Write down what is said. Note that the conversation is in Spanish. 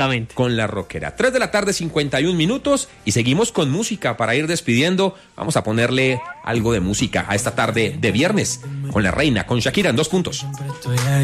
Exactamente. Con la rockera. 3 de la tarde, 51 minutos. Y seguimos con música para ir despidiendo. Vamos a ponerle algo de música a esta tarde de viernes. Con la reina, con Shakira en 2 puntos.